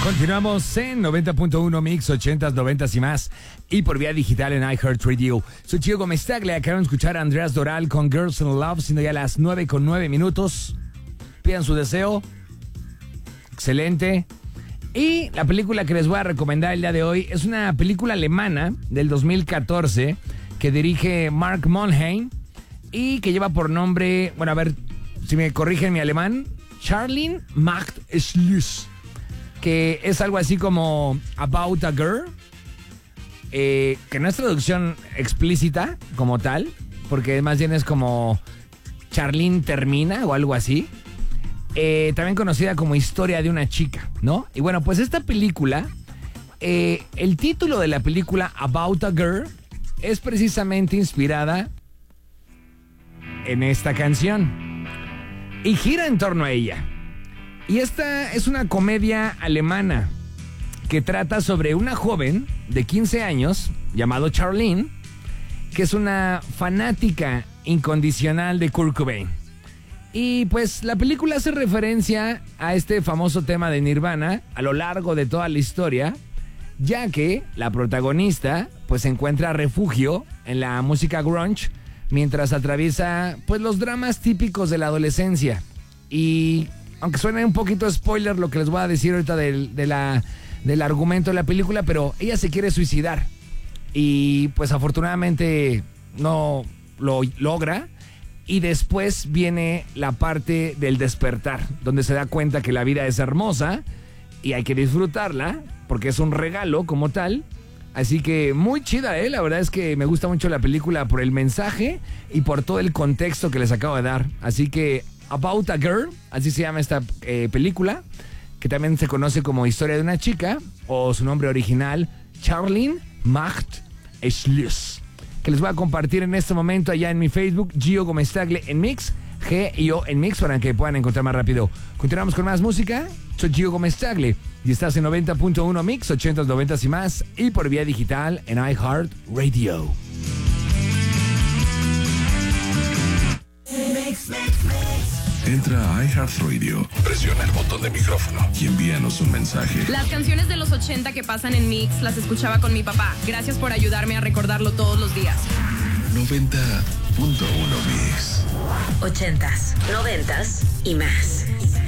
Continuamos en 90.1 Mix, 80s, 90s y más. Y por vía digital en iHeartRadio. Soy Gio Gómez Tagle. Acaban de escuchar a Andreas Doral con Girls in Love, siendo ya las 9:09. Pidan su deseo. Excelente. Y la película que les voy a recomendar el día de hoy es una película alemana del 2014 que dirige Mark Monheim y que lleva por nombre, bueno, a ver si me corrigen mi alemán, Charlene macht Schluss, que es algo así como About a Girl, que no es traducción explícita como tal, porque más bien es como Charlene termina o algo así. También conocida como Historia de una chica, ¿no? Y bueno, pues esta película, el título de la película About a Girl es precisamente inspirada en esta canción y gira en torno a ella. Y esta es una comedia alemana que trata sobre una joven de 15 años llamado Charlene, que es una fanática incondicional de Kurt Cobain. Y pues la película hace referencia a este famoso tema de Nirvana a lo largo de toda la historia, ya que la protagonista pues encuentra refugio en la música grunge mientras atraviesa pues los dramas típicos de la adolescencia. Y aunque suene un poquito spoiler lo que les voy a decir ahorita del argumento de la película, pero ella se quiere suicidar y pues afortunadamente no lo logra. Y después viene la parte del despertar, donde se da cuenta que la vida es hermosa y hay que disfrutarla, porque es un regalo como tal. Así que muy chida, ¿eh? La verdad es que me gusta mucho la película por el mensaje y por todo el contexto que les acabo de dar. Así que About a Girl, así se llama esta película, que también se conoce como Historia de una chica, o su nombre original, Charlene macht Schluss, que les voy a compartir en este momento allá en mi Facebook, Gio Gómez Tagle en Mix, G-I-O en Mix, para que puedan encontrar más rápido. Continuamos con más música. Soy Gio Gómez Tagle y estás en 90.1 Mix, 80s, 90s y más, y por vía digital en iHeartRadio. Entra a iHeartRadio, presiona el botón de micrófono y envíanos un mensaje. Las canciones de los 80 que pasan en Mix las escuchaba con mi papá. Gracias por ayudarme a recordarlo todos los días. 90.1 Mix. 80s, 90s y más.